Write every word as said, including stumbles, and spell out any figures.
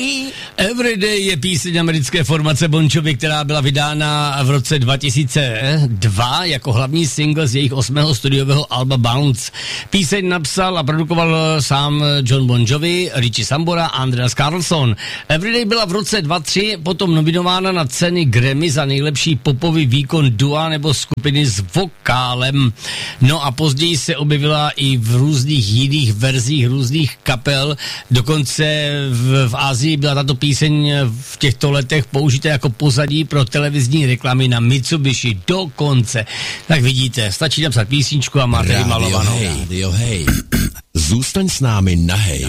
Everyday je píseň americké formace Bon Jovi, která byla vydána v roce dva tisíce dva jako hlavní single z jejich osmého studiového alba Bounce. Píseň napsal a produkoval sám John Bon Jovi, Richie Sambora a Andreas Carlson. Everyday byla v roce dva tisíce tři potom nominována na ceny Grammy za nejlepší popový výkon dua nebo skupiny s vokálem. No a později se objevila i v různých jiných verzích různých kapel, dokonce v, v Asii byla tato píseň v těchto letech použita jako pozadí pro televizní reklamy na Mitsubishi dokonce. Tak vidíte, stačí napsat písničku a máte vymalovanou. Radio Hej, Radio Hej. Zůstaň s námi na Hej.